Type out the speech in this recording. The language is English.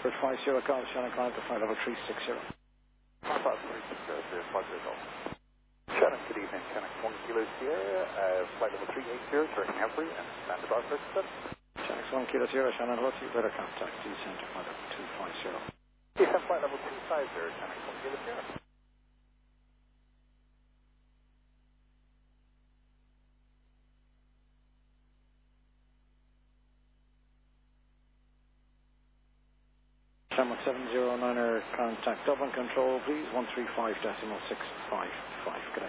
Bird 50 Golf, Shannon climb to flight level 360. Alpha 360, 50 Golf. Shannon, good evening. Shannon 1 Kilo Sierra, flight level 380, turning Every and stand about for set. Shannon 1 Kilo Sierra, Shannon hello to you, better contact, descent to flight level 250. Descent flight level 250, Shannon 1 Kilo Sierra. Shamrock 709er, contact Dublin Control, please, 135.655. Good